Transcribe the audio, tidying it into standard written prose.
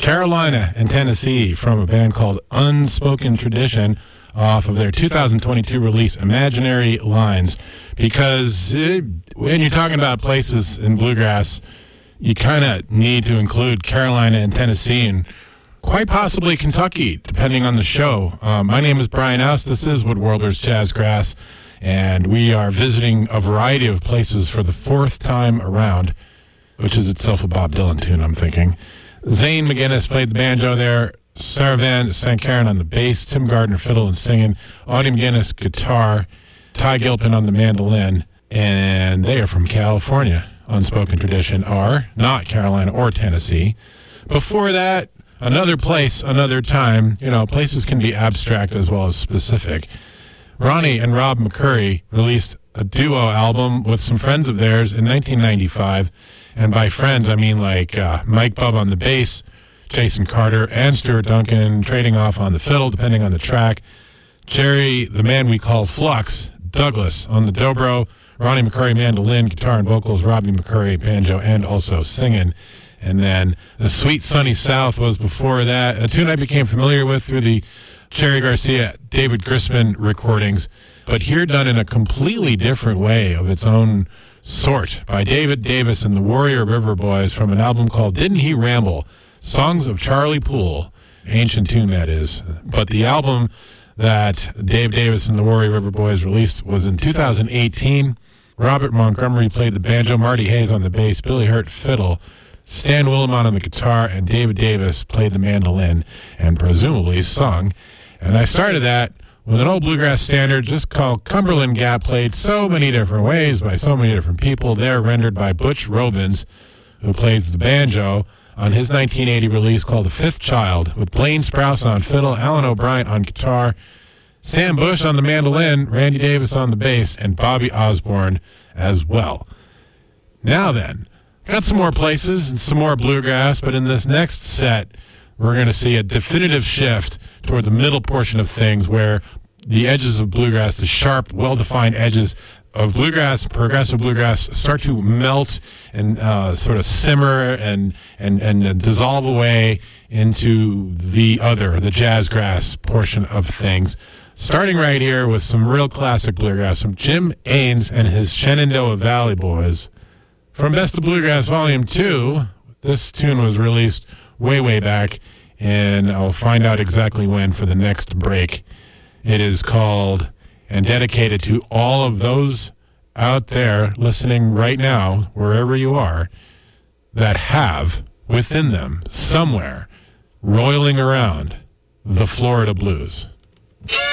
Carolina and Tennessee from a band called Unspoken Tradition off of their 2022 release, Imaginary Lines. Because when you're talking about places in bluegrass, you kind of need to include Carolina and Tennessee and quite possibly Kentucky, depending on the show. My name is Brian House. This is Woodworlders Jazzgrass, and we are visiting a variety of places for the fourth time around, which is itself a Bob Dylan tune, I'm thinking. Zane McGinnis played the banjo there, Sarah Van St. Karen on the bass, Tim Gardner fiddle and singing, Audie McGinnis guitar, Ty Gilpin on the mandolin, and they are from California. Unspoken Tradition are not Carolina or Tennessee. Before that, another place, another time. You know, places can be abstract as well as specific. Ronnie and Rob McCurry released a duo album with some friends of theirs in 1995. And by friends, I mean like Mike Bubb on the bass, Jason Carter and Stuart Duncan trading off on the fiddle, depending on the track. Jerry, the man we call Flux, Douglas on the dobro, Ronnie McCurry mandolin, guitar and vocals, Robbie McCurry banjo and also singing. And then The Sweet Sunny South was before that, a tune I became familiar with through the Cherry Garcia, David Grisman recordings, but here done in a completely different way of its own sort by David Davis and the Warrior River Boys from an album called Didn't He Ramble? Songs of Charlie Poole, ancient tune that is. But the album that Dave Davis and the Warrior River Boys released was in 2018. Robert Montgomery played the banjo, Marty Hayes on the bass, Billy Hurt fiddle, Stan Willimon on the guitar, and David Davis played the mandolin and presumably sung. And I started that with an old bluegrass standard just called Cumberland Gap, played so many different ways by so many different people. They're rendered by Butch Robins, who plays the banjo on his 1980 release called The Fifth Child, with Blaine Sprouse on fiddle, Alan O'Brien on guitar, Sam Bush on the mandolin, Randy Davis on the bass, and Bobby Osborne as well. Now then, got some more places and some more bluegrass, but in this next set, we're going to see a definitive shift toward the middle portion of things where the edges of bluegrass, the sharp, well-defined edges of bluegrass, progressive bluegrass, start to melt and sort of simmer and dissolve away into the other, the jazzgrass portion of things. Starting right here with some real classic bluegrass from Jim Ains and his Shenandoah Valley Boys. From Best of Bluegrass Volume 2, this tune was released way back, and I'll find out exactly when for the next break. It is called and dedicated to all of those out there listening right now, wherever you are, that have within them somewhere roiling around the Florida blues.